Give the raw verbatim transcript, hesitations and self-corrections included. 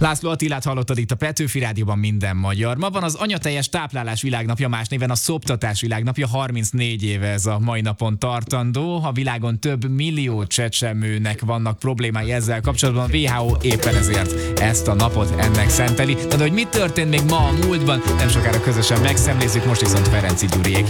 László Attilát hallottad itt a Petőfi Rádióban, minden magyar. Ma van az anyateljes táplálás világnapja, más néven a szoptatás világnapja, harmincnégy éve ez a mai napon tartandó. A világon több millió csecsemőnek vannak problémái ezzel kapcsolatban, a vé há o éppen ezért ezt a napot ennek szenteli. De hogy mi történt még ma a múltban, nem sokára közösen megszemlézzük, most viszont Ferenci Gyuriék.